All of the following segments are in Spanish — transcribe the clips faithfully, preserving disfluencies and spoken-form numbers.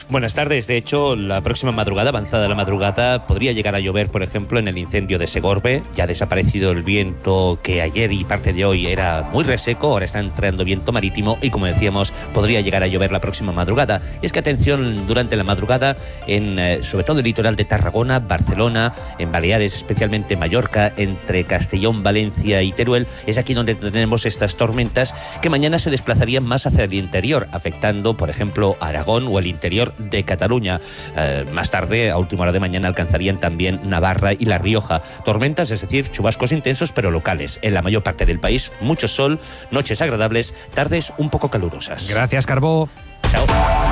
Buenas tardes. De hecho, la próxima madrugada, avanzada la madrugada, podría llegar a llover, por ejemplo, en el incendio de Segorbe. Ya ha desaparecido el viento que ayer y parte de hoy era muy reseco, ahora está entrando viento marítimo y, como decíamos, podría llegar a llover la próxima madrugada. Y es que atención, durante la madrugada, en eh, sobre todo el litoral de Tarragona, Barcelona, en Baleares, especialmente Mallorca, entre Castellón, Valencia y Teruel, es aquí donde tenemos estas tormentas que mañana se desplazarían más hacia el interior, afectando, por ejemplo, Aragón o el interior de Cataluña. Eh, más tarde, a última hora de mañana, alcanzarían también Navarra y La Rioja. Tormentas, es decir, chubascos intensos pero locales. En la mayor parte del país, mucho sol, noches agradables, tardes un poco calurosas. Gracias, Carbó. Chao.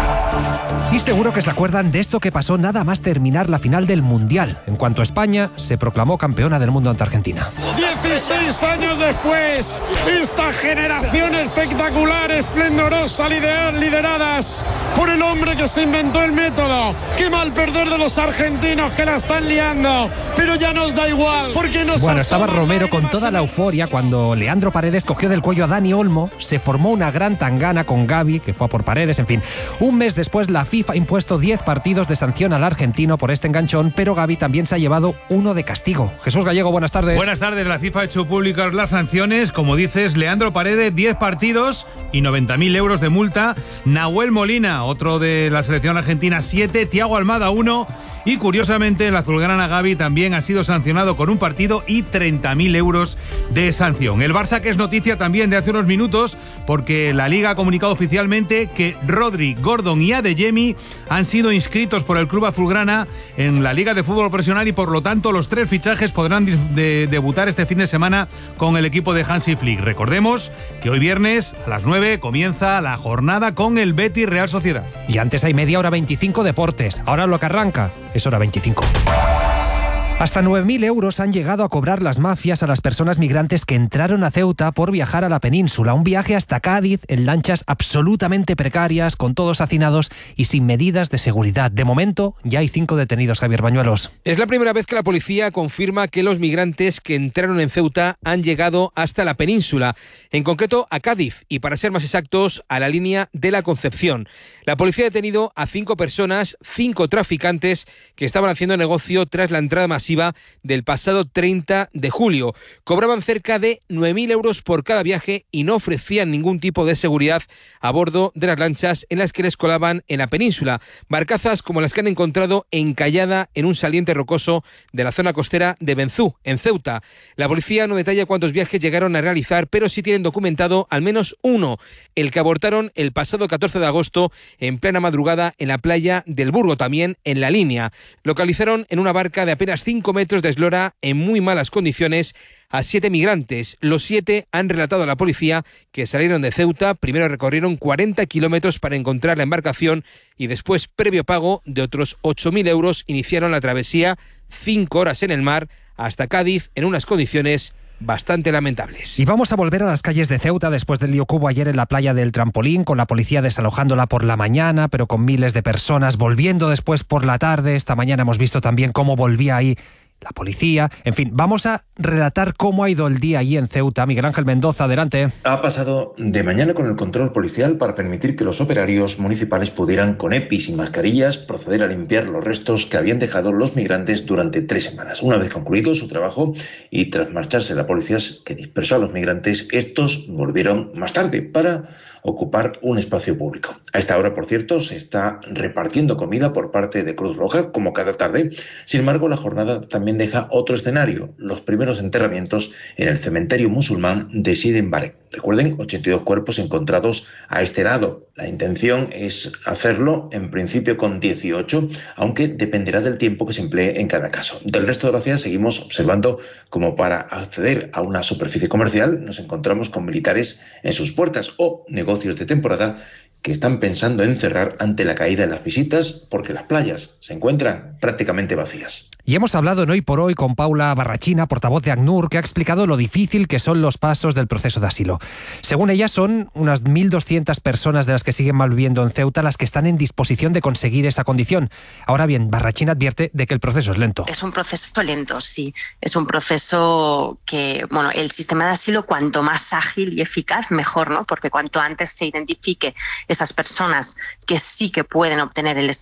Y seguro que se acuerdan de esto que pasó nada más terminar la final del Mundial, en cuanto España se proclamó campeona del mundo ante Argentina. dieciséis años después, esta generación espectacular, esplendorosa, lideradas por el hombre que se inventó el método. Qué mal perder de los argentinos que la están liando, pero ya nos da igual, porque nos Bueno, estaba Romero con toda la euforia cuando Leandro Paredes cogió del cuello a Dani Olmo, se formó una gran tangana con Gavi, que fue a por Paredes, en fin. Un mes después, la FIFA ha impuesto diez partidos de sanción al argentino por este enganchón, pero Gavi también se ha llevado uno de castigo. Jesús Gallego, buenas tardes. Buenas tardes. La FIFA ha hecho públicas las sanciones. Como dices, Leandro Paredes, diez partidos y noventa mil euros de multa. Nahuel Molina, otro de la selección argentina, siete. Thiago Almada, uno. Y curiosamente, el azulgrana Gavi también ha sido sancionado con un partido y treinta mil euros de sanción. El Barça, que es noticia también de hace unos minutos, porque la Liga ha comunicado oficialmente que Rodri, Gordon y Adeyemi han sido inscritos por el club azulgrana en la Liga de Fútbol Profesional y, por lo tanto, los tres fichajes podrán de debutar este fin de semana con el equipo de Hansi Flick. Recordemos que hoy viernes a las nueve comienza la jornada con el Betis Real Sociedad. Y antes hay media hora veinticinco deportes. Ahora lo que arranca es hora veinticinco. Hasta nueve mil euros han llegado a cobrar las mafias a las personas migrantes que entraron a Ceuta por viajar a la península. Un viaje hasta Cádiz en lanchas absolutamente precarias, con todos hacinados y sin medidas de seguridad. De momento, ya hay cinco detenidos, Javier Bañuelos. Es la primera vez que la policía confirma que los migrantes que entraron en Ceuta han llegado hasta la península, en concreto a Cádiz y, para ser más exactos, a la línea de la Concepción. La policía ha detenido a cinco personas, cinco traficantes que estaban haciendo negocio tras la entrada masiva del pasado treinta de julio. Cobraban cerca de nueve mil euros por cada viaje y no ofrecían ningún tipo de seguridad a bordo de las lanchas en las que les colaban en la península. Barcazas como las que han encontrado encallada en un saliente rocoso de la zona costera de Benzú, en Ceuta. La policía no detalla cuántos viajes llegaron a realizar, pero sí tienen documentado al menos uno, el que abortaron el pasado catorce de agosto en plena madrugada en la playa del Burgo, también en la línea. Localizaron en una barca de apenas cinco metros de eslora en muy malas condiciones a siete migrantes. Los siete han relatado a la policía que salieron de Ceuta, primero recorrieron cuarenta kilómetros para encontrar la embarcación y después, previo pago de otros ocho mil euros, iniciaron la travesía, cinco horas en el mar, hasta Cádiz en unas condiciones bastante lamentables. Y vamos a volver a las calles de Ceuta después del lío que hubo ayer en la playa del Trampolín, con la policía desalojándola por la mañana, pero con miles de personas volviendo después por la tarde. Esta mañana hemos visto también cómo volvía ahí la policía. En fin, vamos a relatar cómo ha ido el día allí en Ceuta. Miguel Ángel Mendoza, adelante. Ha pasado de mañana con el control policial para permitir que los operarios municipales pudieran, con EPIs y mascarillas, proceder a limpiar los restos que habían dejado los migrantes durante tres semanas. Una vez concluido su trabajo y tras marcharse la policía que dispersó a los migrantes, estos volvieron más tarde para ocupar un espacio público. A esta hora, por cierto, se está repartiendo comida por parte de Cruz Roja, como cada tarde. Sin embargo, la jornada también deja otro escenario: los primeros enterramientos en el cementerio musulmán de Sidi Barek. Recuerden, ochenta y dos cuerpos encontrados a este lado. La intención es hacerlo en principio con dieciocho, aunque dependerá del tiempo que se emplee en cada caso. Del resto de la ciudad seguimos observando como para acceder a una superficie comercial nos encontramos con militares en sus puertas o negocios de temporada que están pensando en cerrar ante la caída de las visitas porque las playas se encuentran prácticamente vacías. Y hemos hablado en Hoy por Hoy con Paula Barrachina, portavoz de ACNUR, que ha explicado lo difícil que son los pasos del proceso de asilo. Según ella, son unas mil doscientas personas de las que siguen malviviendo en Ceuta las que están en disposición de conseguir esa condición. Ahora bien, Barrachina advierte de que el proceso es lento. Es un proceso lento, sí. Es un proceso que, bueno, el sistema de asilo, cuanto más ágil y eficaz, mejor, ¿no? Porque cuanto antes se identifique esas personas que sí que pueden obtener el